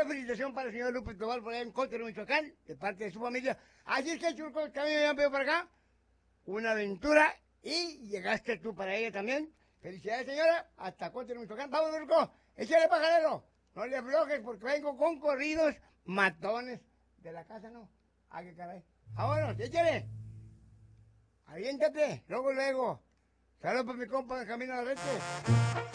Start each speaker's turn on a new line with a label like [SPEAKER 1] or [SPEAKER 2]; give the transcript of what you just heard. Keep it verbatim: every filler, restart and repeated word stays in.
[SPEAKER 1] felicitación para el señor López Tobar por allá en Cótero, Michoacán, de parte de su familia. Así es que, Churco, también me han pedido para acá una aventura y llegaste tú para ella también. Felicidades, señora, hasta Cótero, Michoacán. Vamos, Churco, échale, pajarero. No le aflojes porque vengo con corridos matones de la casa, ¿no? Ah, qué caray. Vámonos, échale. Aviéntate, luego, luego. Saludos para mi compa de Camino al Rete.